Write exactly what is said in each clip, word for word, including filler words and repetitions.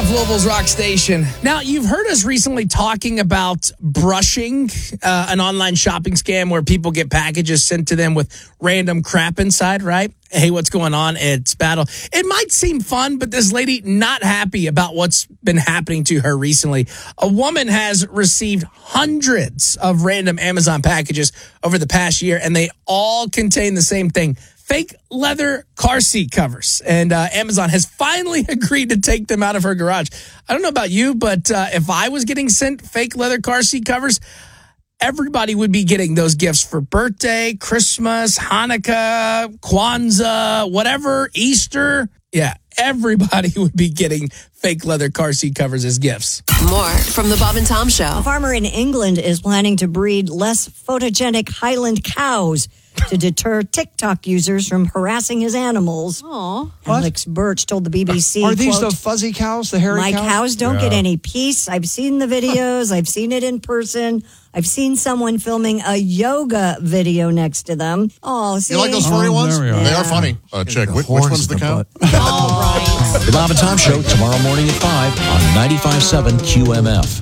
off Louisville's Rock Station. Now, you've heard us recently talking about brushing, uh, an online shopping scam where people get packages sent to them with random crap inside, right? Hey, what's going on? It's Battle. It might seem fun, but this lady not happy about what's been happening to her recently. A woman has received hundreds of random Amazon packages over the past year, and they all contain the same thing. Fake leather car seat covers. And uh, Amazon has finally agreed to take them out of her garage. I don't know about you, but uh, if I was getting sent fake leather car seat covers, everybody would be getting those gifts for birthday, Christmas, Hanukkah, Kwanzaa, whatever, Easter. Yeah, everybody would be getting fake leather car seat covers as gifts. More from the Bob and Tom Show. A farmer in England is planning to breed less photogenic Highland cows to deter TikTok users from harassing his animals. Aww. Alex Birch told the B B C, Are these quote, the fuzzy cows, the hairy My cows? cows don't Yeah. get any peace. I've seen the videos. I've seen it in person. I've seen someone filming a yoga video next to them. Oh, see? You like those furry Oh, ones? there we are. They Yeah. are funny. Uh, check. The Which, which horns one's in the the cow? butt. All right. The Bob and Tom Show tomorrow morning at five on ninety-five point seven Q M F.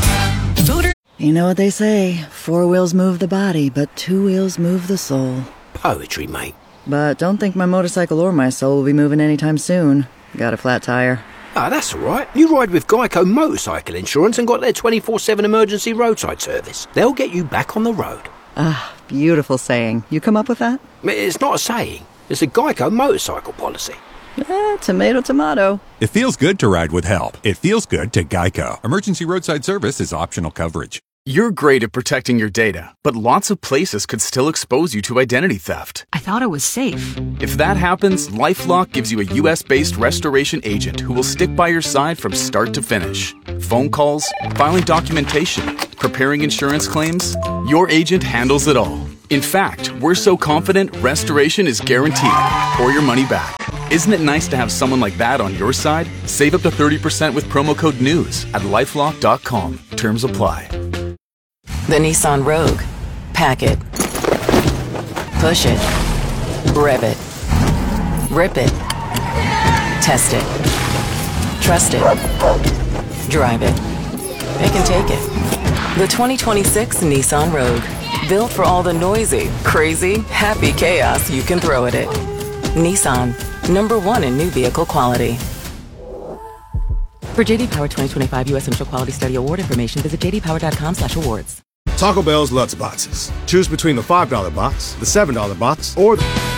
Voter. You know what they say, four wheels move the body, but two wheels move the soul. Poetry, mate. But don't think my motorcycle or my soul will be moving anytime soon. Got a flat tire. Ah, that's all right. You ride with Geico Motorcycle Insurance and got their twenty-four seven emergency roadside service. They'll get you back on the road. Ah, beautiful saying. You come up with that? It's not a saying. It's a Geico motorcycle policy. Eh, tomato, tomato. It feels good to ride with help. It feels good to Geico. Emergency roadside service is optional coverage. You're great at protecting your data, but lots of places could still expose you to identity theft. I thought it was safe. If that happens, LifeLock gives you a U S-based restoration agent who will stick by your side from start to finish. Phone calls, filing documentation, preparing insurance claims, your agent handles it all. In fact, we're so confident restoration is guaranteed or your money back. Isn't it nice to have someone like that on your side? Save up to thirty percent with promo code NEWS at lifelock dot com. Terms apply. The Nissan Rogue. Pack it. Push it. Rev it. Rip it. Test it. Trust it. Drive it. They can take it. The twenty twenty-six Nissan Rogue. Built for all the noisy, crazy, happy chaos you can throw at it. Nissan. Number one in new vehicle quality. For J D Power twenty twenty-five U S Initial Quality Study Award information, visit j d power dot com slash awards. Taco Bell's Lutz Boxes. Choose between the five dollar box, the seven dollar box, or the...